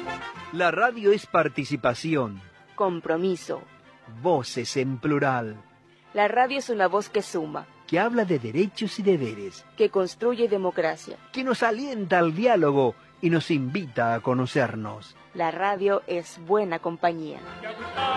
La radio es participación, compromiso. voces en plural, La radio es una voz que suma, que habla de derechos y deberes, que construye democracia. que nos alienta al diálogo y nos invita a conocernos. La radio es buena compañía.